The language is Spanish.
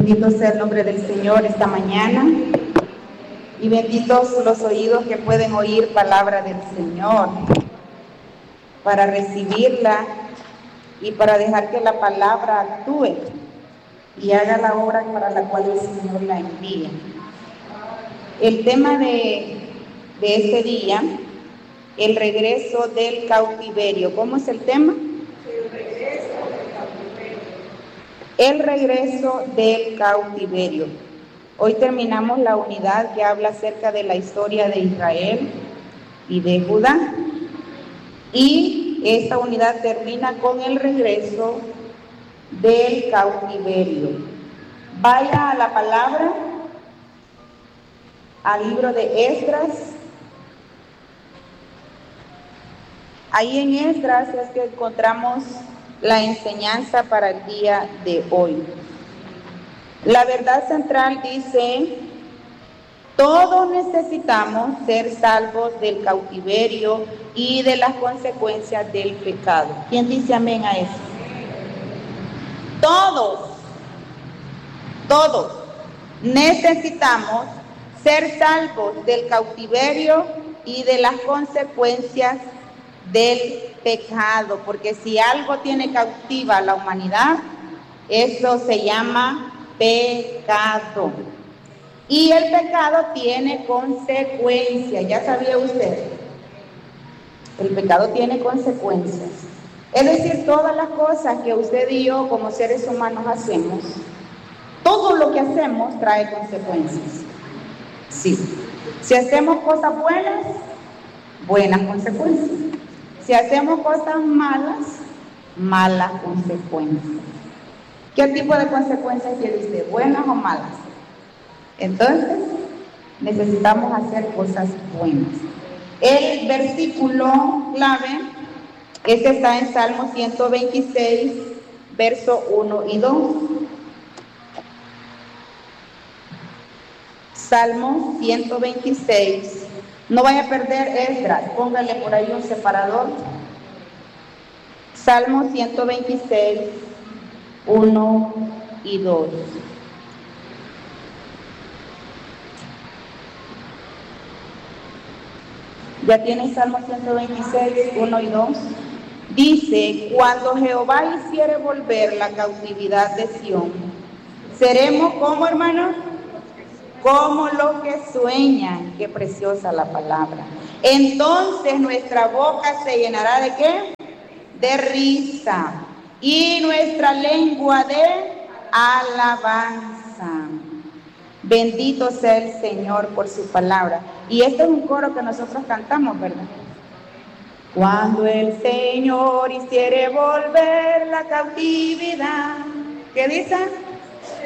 Bendito sea el nombre del Señor esta mañana y benditos los oídos que pueden oír palabra del Señor para recibirla y para dejar que la palabra actúe y haga la obra para la cual el Señor la envía. El tema de este día, el regreso del cautiverio. ¿Cómo es el tema? El regreso del cautiverio. Hoy terminamos la unidad que habla acerca de la historia de Israel y de Judá. Y esta unidad termina con el regreso del cautiverio. Vaya a la palabra, al libro de Esdras. Ahí en Esdras es que encontramos la enseñanza para el día de hoy. La verdad central dice: todos necesitamos ser salvos del cautiverio y de las consecuencias del pecado. ¿Quién dice amén a eso? Todos necesitamos ser salvos del cautiverio y de las consecuencias del pecado, porque si algo tiene cautiva a la humanidad, eso se llama pecado. Y el pecado tiene consecuencias. ¿Ya sabía usted? El pecado tiene consecuencias. Es decir, todas las cosas que usted y yo como seres humanos hacemos, todo lo que hacemos trae consecuencias. Sí. Si hacemos cosas buenas, buenas consecuencias. Si hacemos cosas malas, malas consecuencias. ¿Qué tipo de consecuencias quiere usted? ¿Buenas o malas? Entonces, necesitamos hacer cosas buenas. El versículo clave, este está en Salmo 126, verso 1 y 2. Salmo 126. No vaya a perder Esdras, póngale por ahí un separador. Salmo 126, 1 y 2. ¿Ya tiene Salmo 126, 1 y 2? Dice: cuando Jehová hiciere volver la cautividad de Sión, seremos como, hermanos, como los que sueñan. Qué preciosa la palabra. Entonces nuestra boca se llenará ¿de qué? De risa, y nuestra lengua de alabanza. Bendito sea el Señor por su palabra. Y este es un coro que nosotros cantamos, ¿verdad? Cuando el Señor hiciere volver la cautividad, ¿qué dice?